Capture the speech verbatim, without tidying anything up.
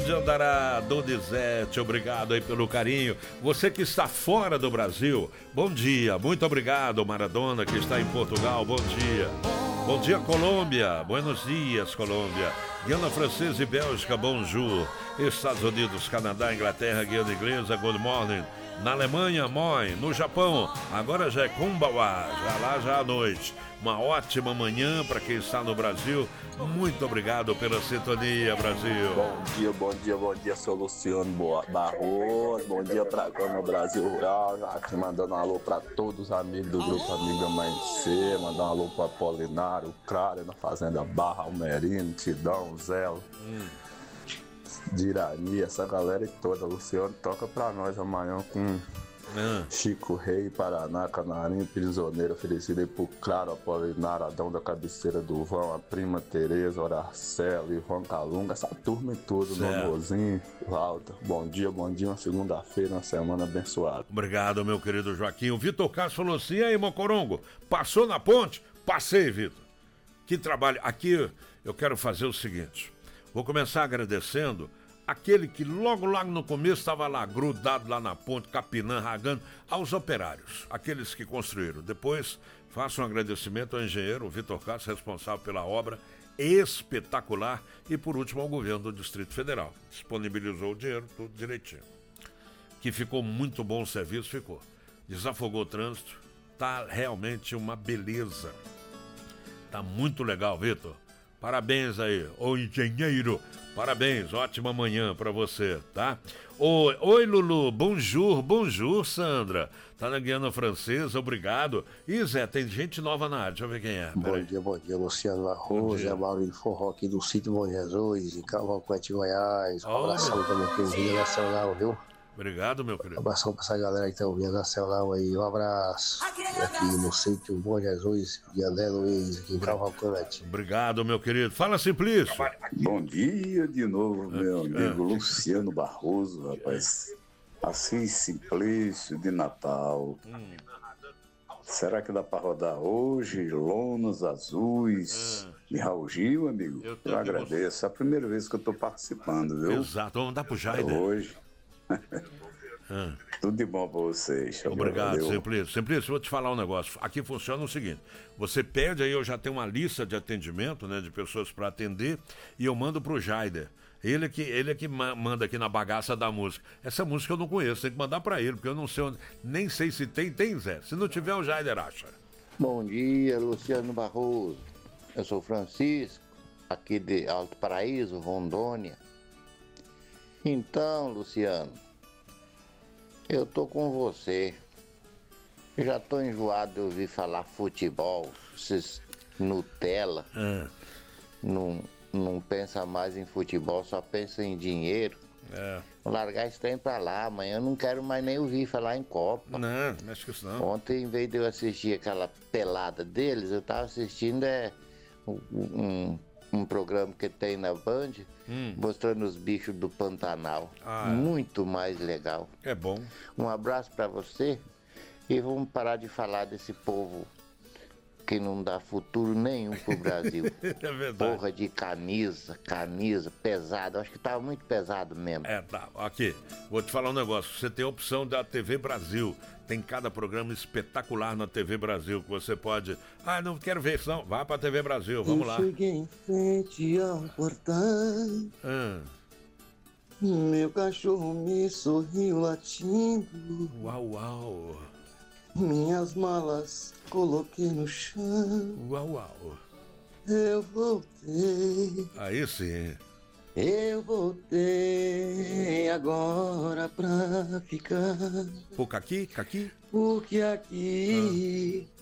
de Andará, Donizete, obrigado aí pelo carinho. Você que está fora do Brasil, bom dia, muito obrigado. Maradona, que está em Portugal, bom dia. Bom dia, Colômbia, buenos dias, Colômbia. Guiana Francesa e Bélgica, bonjour. Estados Unidos, Canadá, Inglaterra, Guiana Inglesa, good morning. Na Alemanha, moi. No Japão, agora já é Kumbawa, já lá já à noite. Uma ótima manhã para quem está no Brasil. Muito obrigado pela sintonia, Brasil. Bom dia, bom dia, bom dia, sou Luciano Barroso. Bom dia para Cama Brasil Rural. Aqui mandando um alô para todos os amigos do Grupo Amiga Amanhecer. Mandando um alô para Apolinário, Clara, na Fazenda Barra, Almerino, Tidão, Zelo. Hum. Dirani, essa galera toda. Luciano toca pra nós amanhã com ah. Chico Rei, Paraná, Canarim, Prisioneiro, oferecido aí pro Claro, Apolinário, Adão da Cabeceira do Vão, a prima Tereza, Horacelo, Ivan Calunga, essa turma e tudo, Nomozinho, Valda. Bom dia, bom dia, uma segunda-feira, uma semana abençoada. Obrigado, meu querido Joaquim. O Vitor Castro falou assim: e aí, Mocorongo, passou na ponte? Passei, Vitor. Que trabalho. Aqui eu quero fazer o seguinte. Vou começar agradecendo aquele que logo, logo no começo estava lá, grudado lá na ponte, capinando, ragando, aos operários, aqueles que construíram. Depois, faço um agradecimento ao engenheiro, o Vitor Castro, responsável pela obra espetacular, e por último ao governo do Distrito Federal. Disponibilizou o dinheiro, tudo direitinho. Que ficou muito bom o serviço, ficou. Desafogou o trânsito, tá realmente uma beleza. Tá muito legal, Vitor. Parabéns aí, ô engenheiro, parabéns, ótima manhã pra você, tá? Oi, oi Lulu, bonjour, bonjour Sandra, tá na Guiana Francesa, obrigado. E Zé, tem gente nova na área, deixa eu ver quem é. Bom aí. dia, bom dia, Luciano Arroz, é Maurício Forró aqui do sítio Bom Jesus, em Cavalcante, Goiás. Um abração também pro Rio Nacional, viu? Obrigado, meu querido. Um abração pra essa galera que tá ouvindo Nacional aí, um abraço. Aqui no sítio Bom Jesus, de André Luiz, aqui em Cavalcante. Obrigado, meu querido. Fala, Simplício. Bom dia de novo, meu amigo é. Luciano Barroso, rapaz. Assim, Simplício, de Natal. Hum. Será que dá pra rodar hoje? Lonas azuis. Hum. De Raul Gil, amigo? Eu, eu agradeço. É a primeira vez que eu tô participando, viu? Exato, vamos dar pro Jair. É hoje. Ah. Tudo de bom pra vocês. Obrigado, Simplício. Simplício, vou te falar um negócio. Aqui funciona o seguinte: você pede, aí eu já tenho uma lista de atendimento, né, de pessoas para atender, e eu mando pro Jaider. Ele é que, ele é que manda aqui na bagaça da música. Essa música eu não conheço, tem que mandar para ele, porque eu não sei onde, nem sei se tem, tem Zé. Se não tiver, o Jaider acha. Bom dia, Luciano Barroso. Eu sou Francisco, aqui de Alto Paraíso, Rondônia. Então, Luciano, eu tô com você. Eu já tô enjoado de ouvir falar futebol, esses Nutella. É. Não, não pensa mais em futebol, só pensa em dinheiro. É. Vou largar esse trem pra lá. Amanhã eu não quero mais nem ouvir falar em Copa. Não, não acho que isso não. Ontem, em vez de eu assistir aquela pelada deles, eu tava assistindo é, um... um um programa que tem na Band, hum. mostrando os bichos do Pantanal. Ah, muito é. mais legal. É bom. Um abraço pra você e vamos parar de falar desse povo que não dá futuro nenhum pro Brasil. É verdade. Porra de camisa, camisa, pesado. Acho que tava muito pesado mesmo. É, tá. Aqui, vou te falar um negócio. Você tem a opção da T V Brasil. Tem cada programa espetacular na T V Brasil que você pode... Ah, não quero ver isso não. Vá pra T V Brasil, vamos Eu lá. Cheguei em frente ao portão. Ah. Meu cachorro me sorriu latindo. Uau, uau. Minhas malas coloquei no chão. Uau, uau. Eu voltei. Aí sim. Eu voltei agora pra ficar. Por aqui, aqui? Porque aqui